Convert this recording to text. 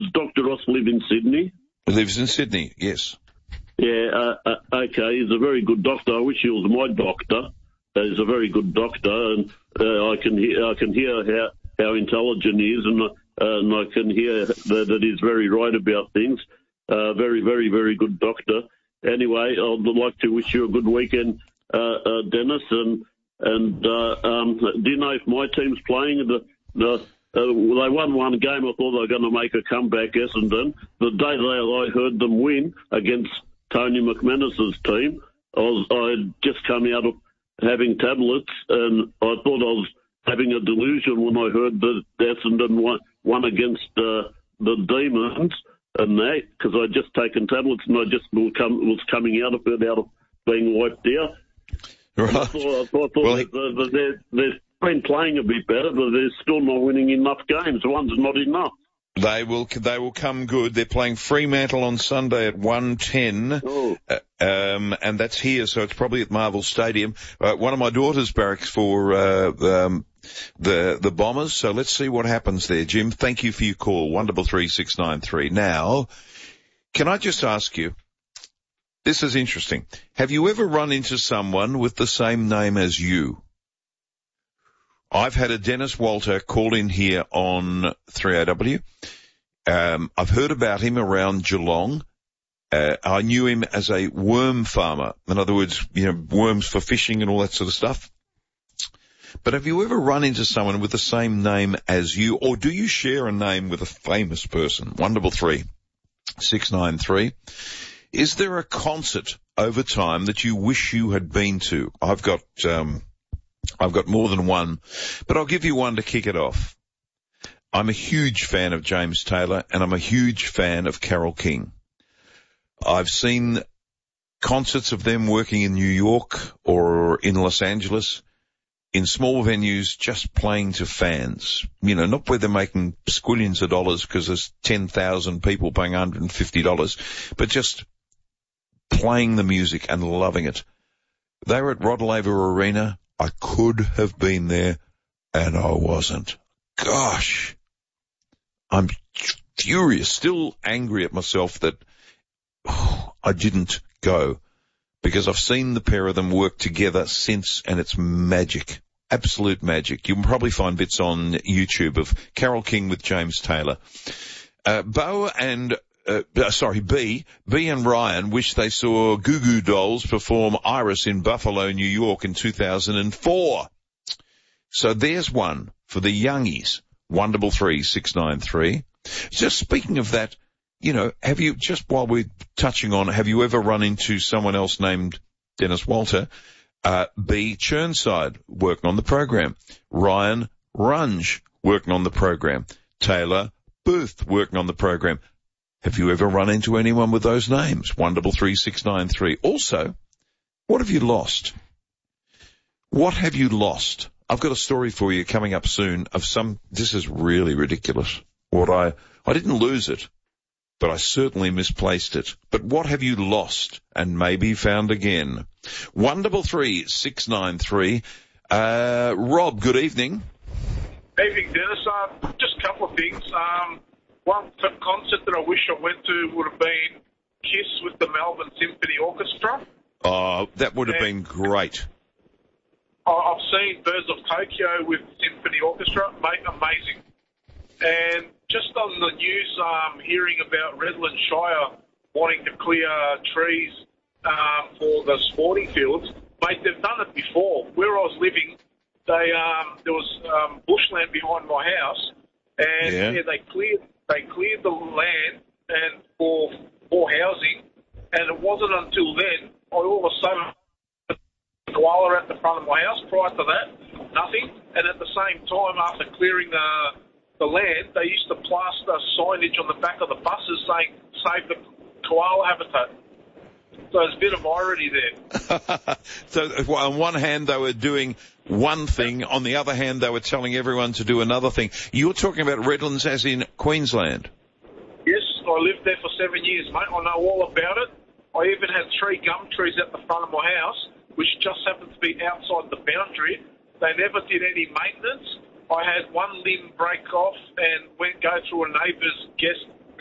Dr. Ross live in Sydney? He lives in Sydney, yes. Yeah, okay, he's a very good doctor. I wish he was my doctor. He's a very good doctor, and I can hear how intelligent he is, and I can hear that he's very right about things. Very, very, very good doctor. Anyway, I'd like to wish you a good weekend, Dennis, and do you know if my team's playing? They won one game. I thought they were going to make a comeback, Essendon. The day I heard them win against Tony McManus's team, I had just come out of having tablets, and I thought I was having a delusion when I heard that Essendon won against the Demons, and that, because I'd just taken tablets and I just was coming out of it, out of being wiped out. Right. I thought they've been playing a bit better, but they're still not winning enough games. One's not enough. They will come good. They're playing Fremantle on Sunday at 1:10, and that's here, so it's probably at Marvel Stadium. One of my daughters barracks for the Bombers, so let's see what happens there. Jim, thank you for your call, 133693. Now, can I just ask you, this is interesting. Have you ever run into someone with the same name as you? I've had a Dennis Walter call in here on 3AW. I've heard about him around Geelong. I knew him as a worm farmer. In other words, worms for fishing and all that sort of stuff. But have you ever run into someone with the same name as you, or do you share a name with a famous person? 133693. Is there a concert over time that you wish you had been to? I've got more than one, but I'll give you one to kick it off. I'm a huge fan of James Taylor, and I'm a huge fan of Carole King. I've seen concerts of them working in New York or in Los Angeles, in small venues, just playing to fans. Not where they're making squillions of dollars because there's 10,000 people paying $150, but just playing the music and loving it. They were at Rod Laver Arena. I could have been there, and I wasn't. Gosh, I'm furious, still angry at myself that I didn't go, because I've seen the pair of them work together since, and it's magic, absolute magic. You can probably find bits on YouTube of Carole King with James Taylor. B and Ryan wish they saw Goo Goo Dolls perform Iris in Buffalo, New York in 2004. So there's one for the youngies, 133693. Just speaking of that, have you, just while we're touching on, have you ever run into someone else named Dennis Walter? B. Churnside, working on the program. Ryan Runge, working on the program. Taylor Booth, working on the program. Have you ever run into anyone with those names? 133693. Also, what have you lost? What have you lost? I've got a story for you coming up soon of this is really ridiculous. I didn't lose it, but I certainly misplaced it. But what have you lost and maybe found again? 133693. Rob, good evening. Evening, Dennis. Just a couple of things. One concert that I wish I went to would have been Kiss with the Melbourne Symphony Orchestra. Oh, that would have been great. I've seen Birds of Tokyo with Symphony Orchestra. Amazing. And just on the news, hearing about Redland Shire wanting to clear trees for the sporting fields. Mate, they've done it before. Where I was living, there was bushland behind my house, and they cleared the land and for housing, and it wasn't until then all of a sudden a koala at the front of my house. Prior to that, nothing. And at the same time, after clearing the land, they used to plaster signage on the back of the buses saying "Save the koala habitat." So there's a bit of irony there. So on one hand they were doing one thing, on the other hand they were telling everyone to do another thing. You're talking about Redlands as in Queensland? Yes, I lived there for 7 years, mate. I know all about it. I even had 3 gum trees at the front of my house, which just happened to be outside the boundary. They never did any maintenance. I had one limb break off and go through a neighbour's guest